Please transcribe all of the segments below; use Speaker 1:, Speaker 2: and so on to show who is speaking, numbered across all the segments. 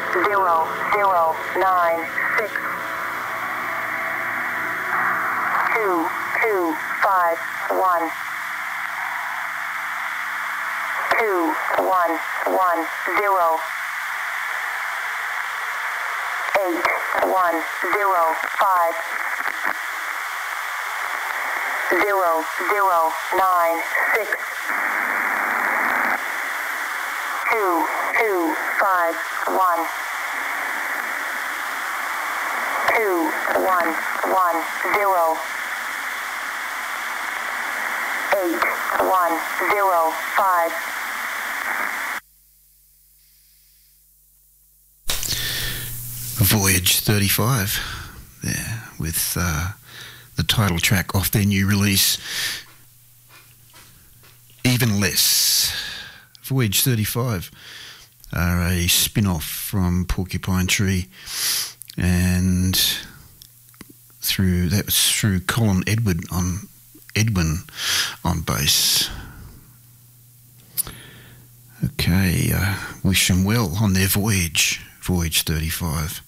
Speaker 1: 009 6 2 2 5 1 2 1 1 0 8 1 0 5 0 0 9 6 2 2 5 1 2 1 1 0 8 1 0 5.
Speaker 2: Voyage 35 there with the title track off their new release, Even Less. Voyage 35 are a spin-off from Porcupine Tree, and through Colin Edwin on bass. Okay, wish them well on their voyage 35.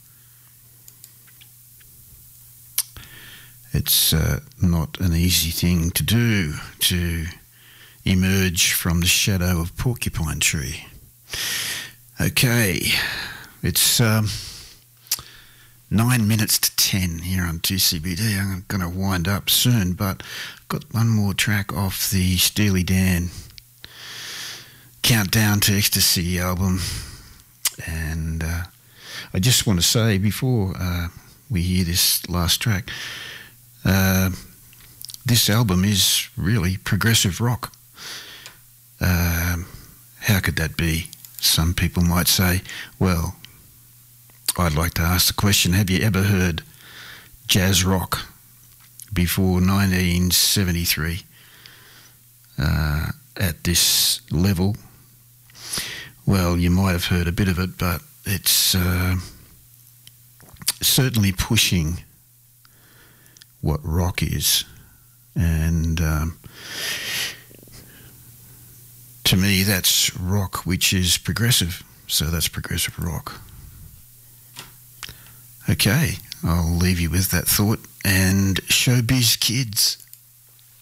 Speaker 2: It's not an easy thing to do, to emerge from the shadow of Porcupine Tree. Okay, it's 9 minutes to 10 here on 2CBD. I'm going to wind up soon, but I've got one more track off the Steely Dan Countdown to Ecstasy album. And I just want to say before we hear this last track, this album is really progressive rock. How could that be? Some people might say, well, I'd like to ask the question, have you ever heard jazz rock before 1973 at this level? Well, you might have heard a bit of it, but it's certainly pushing what rock is. And to me, that's rock which is progressive. So that's progressive rock. Okay, I'll leave you with that thought. And Showbiz Kids.